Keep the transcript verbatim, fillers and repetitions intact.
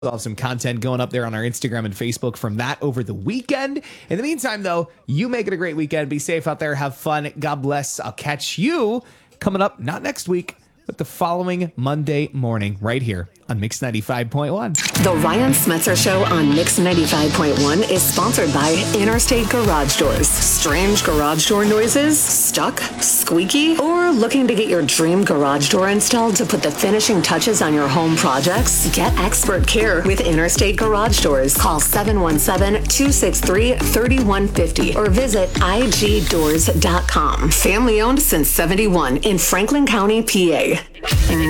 We'll have some content going up there on our Instagram and Facebook from that over the weekend. In the meantime, though, you make it a great weekend. Be safe out there. Have fun. God bless. I'll catch you coming up, not next week, but the following Monday morning right here on Mix ninety-five point one. The Ryan Smetzer Show on Mix ninety-five point one is sponsored by Interstate Garage Doors. Strange garage door noises? Stuck? Squeaky? Or looking to get your dream garage door installed to put the finishing touches on your home projects? Get expert care with Interstate Garage Doors. Call seven one seven, two six three, three one five zero or visit I G doors dot com. Family owned since seventy-one in Franklin County, P A.